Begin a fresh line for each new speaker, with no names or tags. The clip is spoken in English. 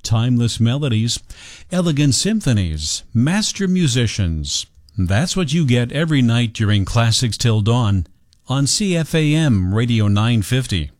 timeless melodies, elegant symphonies, master musicians. That's what you get every night during Classics Till Dawn on CFAM Radio 950.